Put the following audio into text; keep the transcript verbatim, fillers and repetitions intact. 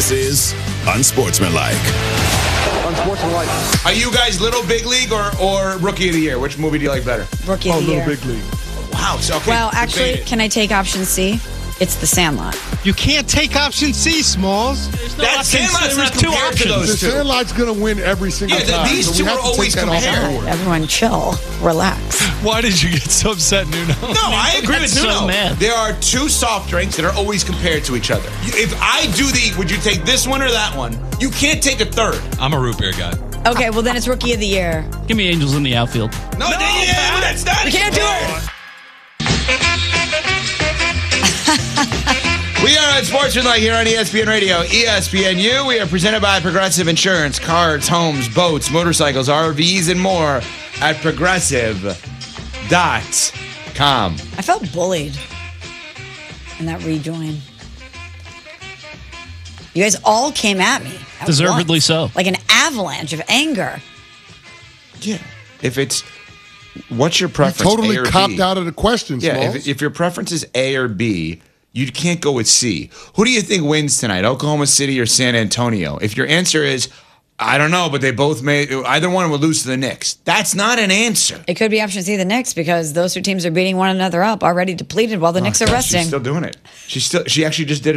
This is Unsportsmanlike. Unsportsmanlike. Are you guys Little Big League or, or Rookie of the Year? Which movie do you like better? Rookie of Oh, the Little Year. Big League. Wow. So, okay, Well, actually, debated. can I take option C? It's The Sandlot. You can't take option C, Smalls. There's no That options. Sandlot's There's not two compared to options. those The two. Sandlot's going to win every single Yeah, the- time. these so we two have are to take always that off compared. the board. Everyone chill. Relax. Why did you get so upset, Nuno? No, I agree with That's so Nuno. mad. There are two soft drinks that are always compared to each other. You- If I do the, would you take this one or that one? You can't take a third. I'm a root beer guy. Okay, well, then it's Rookie of the Year. Give me Angels in the outfield. No, no yeah, that's not. We can't do it. We are on Sportsmanlike here on E S P N Radio, E S P N U. We are presented by Progressive Insurance, cars, homes, boats, motorcycles, R Vs, and more at progressive dot com. I felt bullied in that rejoin. You guys all came at me. at Deservedly once. so. Like an avalanche of anger. Yeah. If it's, what's your You preference? totally A or copped B? out of the question, Yeah, Smalls. if, if your preference is A or B, you can't go with C. Who do you think wins tonight, Oklahoma City or San Antonio? If your answer is, I don't know, but they both may, either one would lose to the Knicks. That's not an answer. It could be option C, the Knicks, because those two teams are beating one another up, already depleted while the Knicks are Oh, resting. She's still doing it. She's still. She actually just did